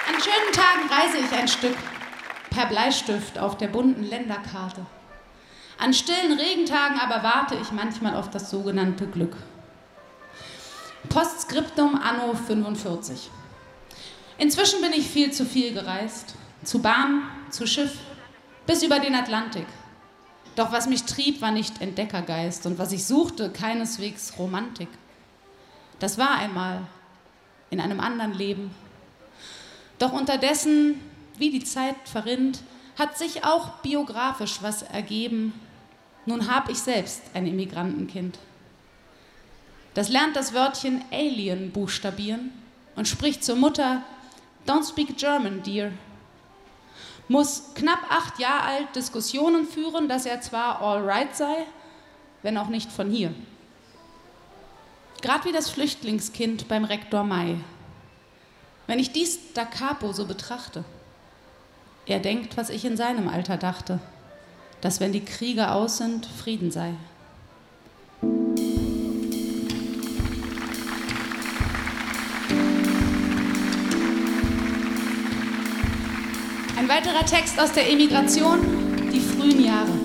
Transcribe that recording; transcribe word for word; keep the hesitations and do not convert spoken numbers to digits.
An schönen Tagen reise ich ein Stück per Bleistift auf der bunten Länderkarte. An stillen Regentagen aber warte ich manchmal auf das sogenannte Glück. Postskriptum anno fünfundvierzig. Inzwischen bin ich viel zu viel gereist. Zu Bahn, zu Schiff, bis über den Atlantik. Doch was mich trieb, war nicht Entdeckergeist und was ich suchte, keineswegs Romantik. Das war einmal in einem anderen Leben. Doch unterdessen, wie die Zeit verrinnt, hat sich auch biografisch was ergeben. Nun hab ich selbst ein Immigrantenkind. Das lernt das Wörtchen Alien buchstabieren und spricht zur Mutter, "Don't speak German, dear." Muss knapp acht Jahre alt Diskussionen führen, dass er zwar all right sei, wenn auch nicht von hier. Gerade wie das Flüchtlingskind beim Rektor May. Wenn ich dies da capo so betrachte, er denkt, was ich in seinem Alter dachte, dass wenn die Kriege aus sind, Frieden sei. Ein weiterer Text aus der Emigration, die frühen Jahre.